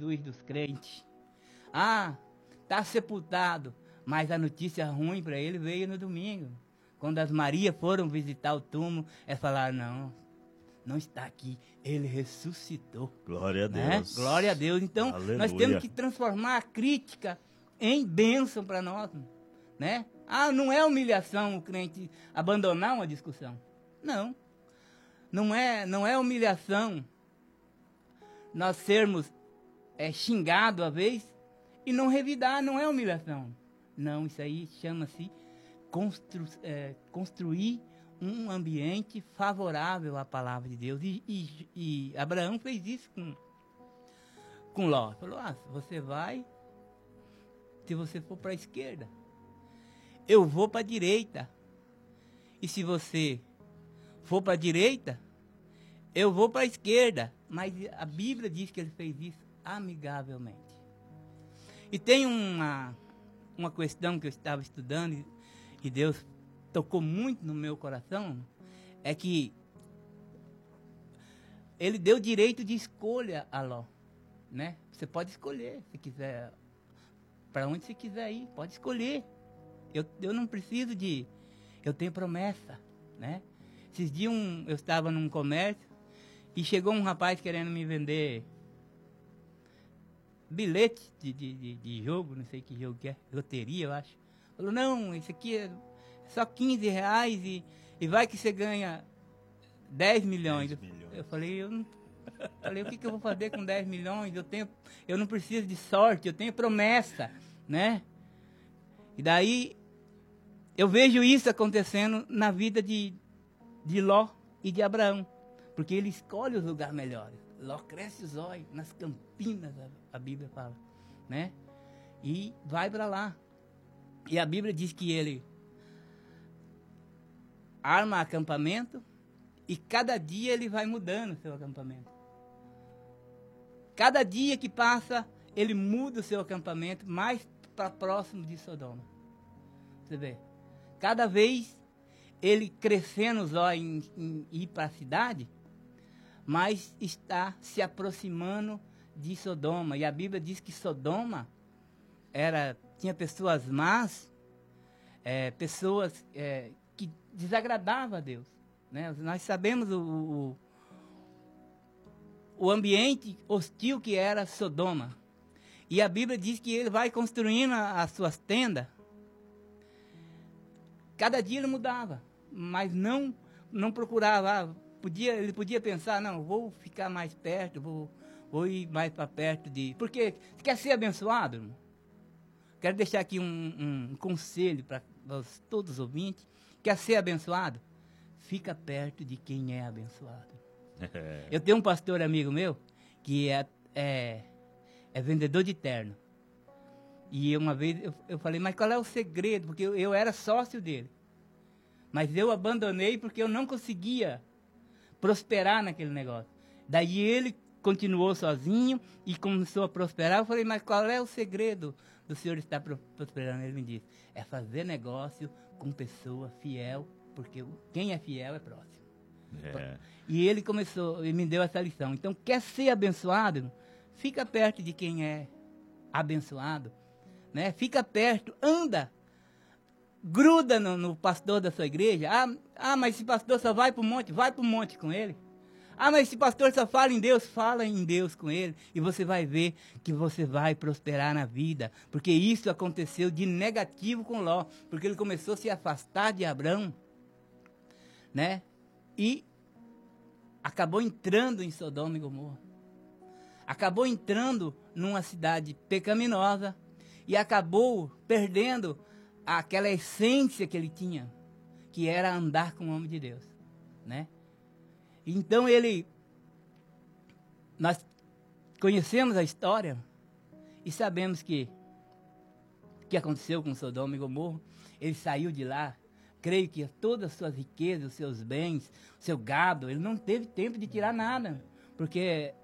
Jesus dos crentes. Ah, está sepultado, mas a notícia ruim para ele veio no domingo. Quando as Marias foram visitar o túmulo, elas falaram, não está aqui, ele ressuscitou. Glória a né? Deus. Glória a Deus. Então, Aleluia. nós temos que transformar a crítica em bênção para nós. Né? Ah, não é humilhação o crente abandonar uma discussão. Não. Não é humilhação nós sermos xingados, às vezes, e não revidar, não é humilhação. Não, isso aí chama-se construir um ambiente favorável à palavra de Deus. E Abraão fez isso com Ló. Falou, se você for para a esquerda, eu vou para a direita. E se você for para a direita, eu vou para a esquerda. Mas a Bíblia diz que ele fez isso amigavelmente. E tem uma questão que eu estava estudando e Deus tocou muito no meu coração, é que ele deu direito de escolha a Ló, né? Você pode escolher, se quiser, para onde você quiser ir, pode escolher. Eu não preciso eu tenho promessa, né? Esses dias eu estava num comércio e chegou um rapaz querendo me vender bilhete de jogo, não sei que jogo que é, loteria, eu acho. Falou, não, isso aqui é só R$15 e vai que você ganha 10 milhões. 10 milhões. Eu falei, o que eu vou fazer com 10 milhões? Eu não preciso de sorte, eu tenho promessa, né? E daí, eu vejo isso acontecendo na vida de Ló e de Abraão, porque ele escolhe os lugares melhores. Ló cresce os olhos nas campinas, a Bíblia fala, né? E vai para lá. E a Bíblia diz que ele arma acampamento e cada dia ele vai mudando o seu acampamento. Cada dia que passa, ele muda o seu acampamento mais para próximo de Sodoma. Você vê? Cada vez ele crescendo os olhos em ir para a cidade, mas está se aproximando de Sodoma. E a Bíblia diz que Sodoma tinha pessoas más, pessoas que desagradavam a Deus. Né? Nós sabemos o ambiente hostil que era Sodoma. E a Bíblia diz que ele vai construindo as suas tendas. Cada dia ele mudava, mas não procurava. Ele podia pensar, não, vou ficar mais perto, vou ir mais para perto de... Porque você quer ser abençoado, irmão? Quero deixar aqui um conselho para todos os ouvintes. Quer ser abençoado? Fica perto de quem é abençoado. Eu tenho um pastor amigo meu que é vendedor de terno. E uma vez eu falei, mas qual é o segredo? Porque eu era sócio dele. Mas eu abandonei porque eu não conseguia prosperar naquele negócio. Daí ele continuou sozinho e começou a prosperar. Eu falei, mas qual é o segredo do senhor estar prosperando? Ele me disse, é fazer negócio com pessoa fiel, porque quem é fiel é próximo. E ele me deu essa lição. Então, quer ser abençoado? Fica perto de quem é abençoado. Né? Fica perto, anda. Gruda no pastor da sua igreja. Mas esse pastor só vai para o monte. Vai para o monte com ele. Mas esse pastor só fala em Deus com ele. E você vai ver que você vai prosperar na vida. Porque isso aconteceu de negativo com Ló. Porque ele começou a se afastar de Abrão. Né? E acabou entrando em Sodoma e Gomorra. Acabou entrando numa cidade pecaminosa. E acabou perdendo aquela essência que ele tinha, que era andar com o homem de Deus, né? Então nós conhecemos a história e sabemos que aconteceu com Sodoma e Gomorra. Ele saiu de lá, creio que todas as suas riquezas, os seus bens, o seu gado, ele não teve tempo de tirar nada, porque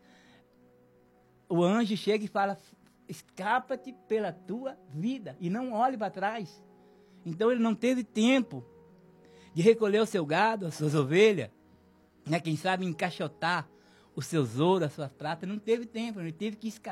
o anjo chega e fala, escapa-te pela tua vida e não olhe para trás. Então ele não teve tempo de recolher o seu gado, as suas ovelhas, né? Quem sabe encaixotar os seus ouros, as suas pratas, não teve tempo, ele teve que escapar.